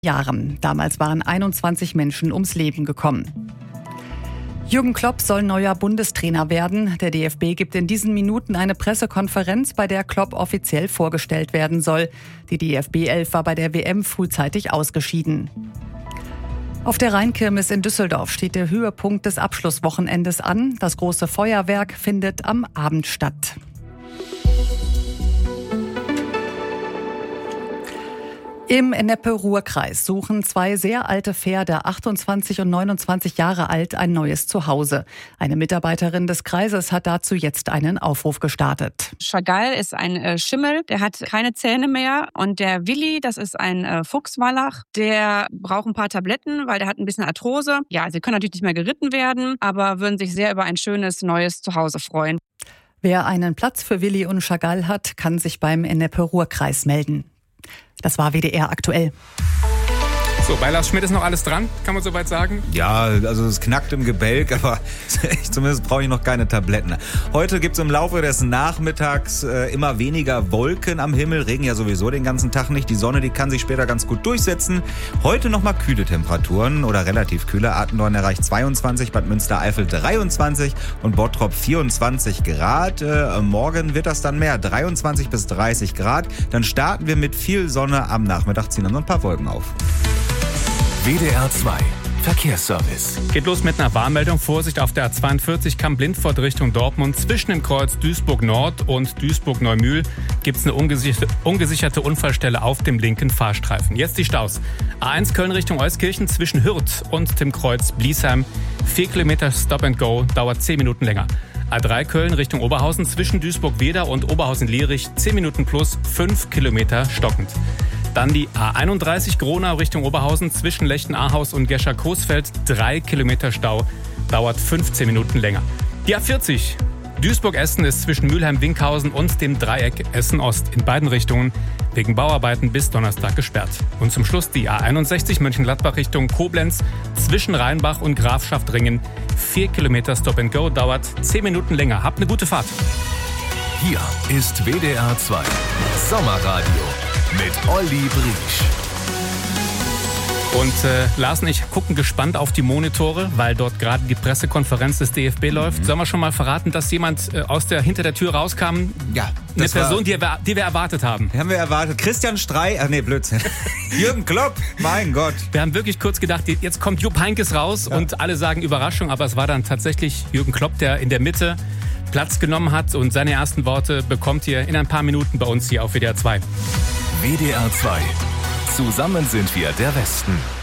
Jahren. Damals waren 21 Menschen ums Leben gekommen. Jürgen Klopp soll neuer Bundestrainer werden. Der DFB gibt in diesen Minuten eine Pressekonferenz, bei der Klopp offiziell vorgestellt werden soll. Die DFB-Elf war bei der WM frühzeitig ausgeschieden. Auf der Rheinkirmes in Düsseldorf steht der Höhepunkt des Abschlusswochenendes an. Das große Feuerwerk findet am Abend statt. Im Ennepe-Ruhr-Kreis suchen zwei sehr alte Pferde, 28 und 29 Jahre alt, ein neues Zuhause. Eine Mitarbeiterin des Kreises hat dazu jetzt einen Aufruf gestartet. Chagall ist ein Schimmel, der hat keine Zähne mehr. Und der Willi, das ist ein Fuchswallach, der braucht ein paar Tabletten, weil der hat ein bisschen Arthrose. Ja, sie können natürlich nicht mehr geritten werden, aber würden sich sehr über ein schönes neues Zuhause freuen. Wer einen Platz für Willi und Chagall hat, kann sich beim Ennepe-Ruhr-Kreis melden. Das war WDR aktuell. So, bei Lars Schmidt ist noch alles dran, kann man soweit sagen? Ja, also es knackt im Gebälk, aber zumindest brauche ich noch keine Tabletten. Heute gibt es im Laufe des Nachmittags immer weniger Wolken am Himmel. Regen ja sowieso den ganzen Tag nicht. Die Sonne, die kann sich später ganz gut durchsetzen. Heute nochmal kühle Temperaturen oder relativ kühle. Attendorn erreicht 22, Bad Münstereifel 23 und Bottrop 24 Grad. Morgen wird das dann mehr, 23 bis 30 Grad. Dann starten wir mit viel Sonne. Am Nachmittag ziehen dann noch ein paar Wolken auf. WDR 2 Verkehrsservice. Geht los mit einer Warnmeldung. Vorsicht auf der A42 Kamp-Lindfort Richtung Dortmund. Zwischen dem Kreuz Duisburg-Nord und Duisburg-Neumühl gibt es eine ungesicherte Unfallstelle auf dem linken Fahrstreifen. Jetzt die Staus. A1 Köln Richtung Euskirchen zwischen Hürth und dem Kreuz Bliesheim. 4 Kilometer Stop and Go, dauert 10 Minuten länger. A3 Köln Richtung Oberhausen zwischen Duisburg-Weder und Oberhausen-Lierich 10 Minuten plus 5 Kilometer stockend. Dann die A31 Gronau Richtung Oberhausen zwischen Lechten-Ahaus und Gescher-Coesfeld. 3 Kilometer Stau, dauert 15 Minuten länger. Die A40 Duisburg-Essen ist zwischen Mülheim-Winkhausen und dem Dreieck Essen-Ost in beiden Richtungen wegen Bauarbeiten bis Donnerstag gesperrt. Und zum Schluss die A61 Mönchengladbach Richtung Koblenz zwischen Rheinbach und Grafschaft-Ringen. 4 Kilometer Stop and Go, dauert 10 Minuten länger. Habt eine gute Fahrt. Hier ist WDR 2 Sommerradio mit Olli Briesch. Und Lars und ich gucken gespannt auf die Monitore, weil dort gerade die Pressekonferenz des DFB läuft. Sollen wir schon mal verraten, dass jemand hinter der Tür rauskam? Ja. Eine Person, die wir erwartet haben. Haben wir erwartet. Christian Strei, Blödsinn. Jürgen Klopp, mein Gott. Wir haben wirklich kurz gedacht, jetzt kommt Jupp Heynckes raus und alle sagen Überraschung, aber es war dann tatsächlich Jürgen Klopp, der in der Mitte Platz genommen hat und seine ersten Worte bekommt ihr in ein paar Minuten bei uns hier auf WDR 2. WDR 2. Zusammen sind wir der Westen.